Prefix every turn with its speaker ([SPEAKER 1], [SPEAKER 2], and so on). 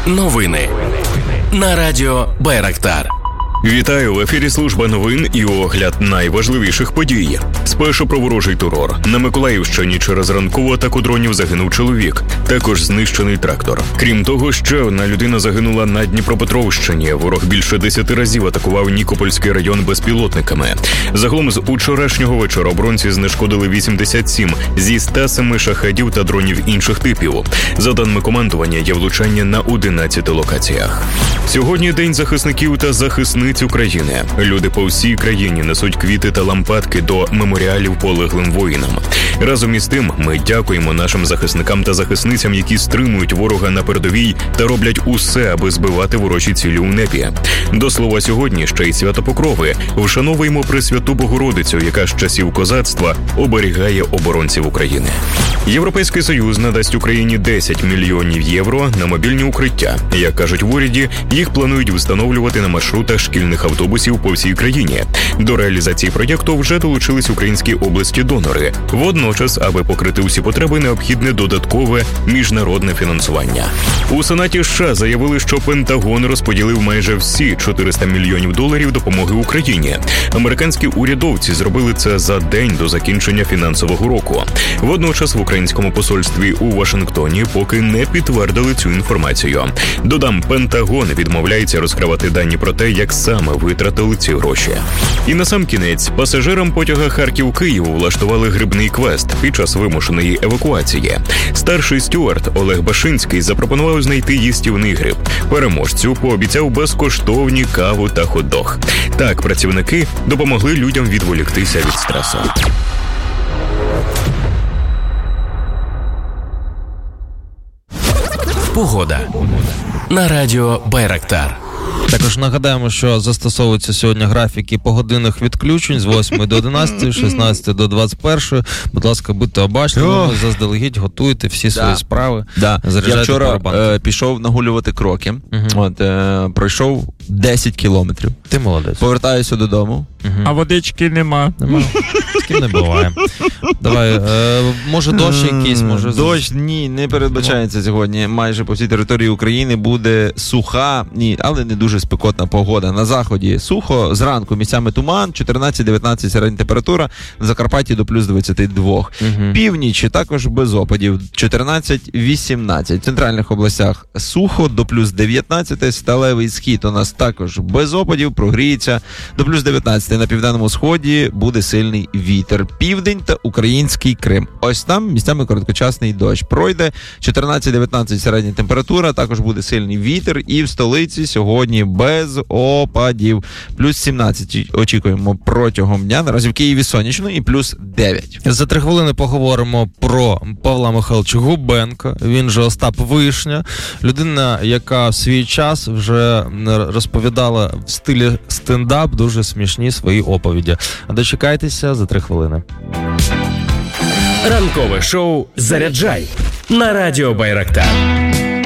[SPEAKER 1] Новини на радіо Байрактар.
[SPEAKER 2] Вітаю, в ефірі служба новин і огляд найважливіших подій. Спершу про ворожий терор. На Миколаївщині через ранкову атаку дронів загинув чоловік. Також знищений трактор. Крім того, ще одна людина загинула на Дніпропетровщині. Ворог більше 10 разів атакував Нікопольський район безпілотниками. Загалом з учорашнього вечора оборонці знешкодили 87 зі 107 шахедів та дронів інших типів. За даними командування, є влучання на 11 локаціях. Сьогодні День захисників та захисниць України. Люди по всій країні несуть квіти та лампадки до меморіалів полеглим воїнам. Разом із тим, ми дякуємо нашим захисникам та захисницям, які стримують ворога на передовій та роблять усе, аби збивати ворожі цілі у небі. До слова, сьогодні ще й свято Покрови. Вшановуємо Пресвяту Богородицю, яка з часів козацтва оберігає оборонців України. Європейський Союз надасть Україні 10 мільйонів євро на мобільні укриття. Як кажуть в уряді, їх планують встановлювати на маршрутах шкільних автобусів по всій країні. До реалізації проєкту вже долучились українські області-донори. Водночас, аби покрити усі потреби, необхідне додаткове міжнародне фінансування. У Сенаті США заявили, що Пентагон розподілив майже всі 400 мільйонів доларів допомоги Україні. Американські урядовці зробили це за день до закінчення фінансового року. Водночас в українському посольстві у Вашингтоні поки не підтвердили цю інформацію. Додам, Пентагон відмовляється розкривати дані про те, як саме витратили ці гроші. І насамкінець, пасажирам потяга Харків-Київ влаштували грибний квест під час вимушеної евакуації. Старший стюард Олег Башинський запропонував знайти їстівний гриб. Переможцю пообіцяв безкоштовні каву та хот-дог. Так працівники допомогли людям відволіктися від стресу.
[SPEAKER 1] Погода на радіо Байрактар.
[SPEAKER 3] Також нагадаємо, що застосовуються сьогодні графіки погодинних відключень з 8 до 11, 16 до 21. Будь ласка, будьте обачними, заздалегідь готуйте всі свої справи.
[SPEAKER 4] Я вчора пішов нагулювати кроки. Пройшов 10 кілометрів.
[SPEAKER 3] Ти молодець.
[SPEAKER 4] Повертаюся додому.
[SPEAKER 5] А водички нема.
[SPEAKER 3] З ким не буває. Давай, може дощ якийсь, може...
[SPEAKER 4] Дощ, ні, не передбачається сьогодні. Майже по всій території України буде суха, але не дуже спекотна погода. На заході сухо, зранку місцями туман, 14-19 середня температура, в Закарпатті до плюс 22. Північ також без опадів, 14-18. В центральних областях сухо, до плюс 19. Сталевий схід у нас також без опадів, прогріється до плюс 19. На південному сході буде сильний вітер. Південь та український Крим. Ось там місцями короткочасний дощ пройде. 14-19 середня температура, також буде сильний вітер. І в столиці сьогодні без опадів. Плюс 17 очікуємо протягом дня. Наразі в Києві сонячно і плюс 9.
[SPEAKER 3] За 3 хвилини поговоримо про Павла Михайловича Губенка. Він же Остап Вишня. Людина, яка в свій час вже розповідала в стилі стендап дуже смішні свої оповіді. Дочекайтеся за 3 хвилини.
[SPEAKER 1] Ранкове шоу «Заряджай» на радіо Байрактар.